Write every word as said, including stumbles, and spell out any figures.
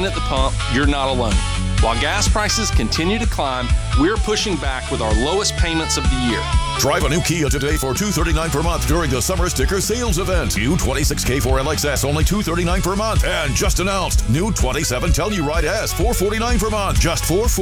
at the pump, you're not alone. While gas prices continue to climb, we're pushing back with our lowest payments of the year. Drive a new Kia today for two hundred thirty-nine dollars per month during the summer sticker sales event. New twenty-six K four L X S only two hundred thirty-nine dollars per month. And just announced, new twenty-seven Telluride S four hundred forty-nine dollars per month, just four hundred forty-nine dollars